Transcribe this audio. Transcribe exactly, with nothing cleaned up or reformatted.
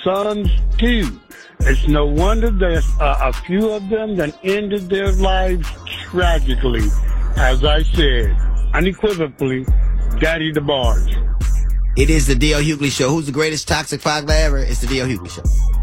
sons too. It's no wonder there's uh, a few of them that ended their lives tragically. As I said, unequivocally, Daddy DeBarge. It is the D L Hughley Show. Who's the greatest toxic fogler ever? It's the D L Hughley Show.